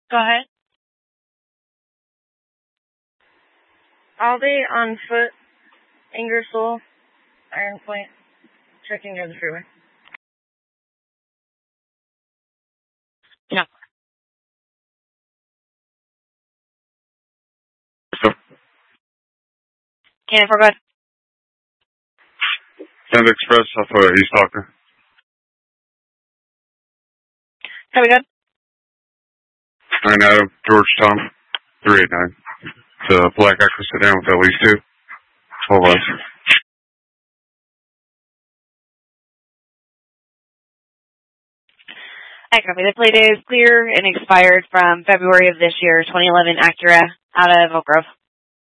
Go ahead. All day on foot, Ingersoll, Iron Point, checking near the freeway. Yeah. Cannon, go ahead. Panda Express, off of East Stalker. Copy, good. 9 Adam, Georgetown, 389. The Black Echo sedan with at least 2. 12 less. I copy. The plate is clear and expired from February of this year, 2011 Acura out of Oak Grove.